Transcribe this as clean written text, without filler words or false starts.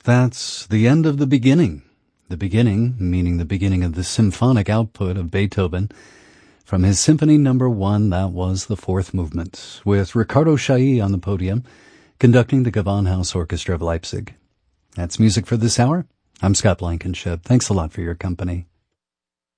That's the end of the beginning. The beginning, meaning the beginning of the symphonic output of Beethoven. From his Symphony No. 1, that was the fourth movement, with Ricardo Chailly on the podium, conducting the Gewandhaus Orchestra of Leipzig. That's music for this hour. I'm Scott Blankenship. Thanks a lot for your company.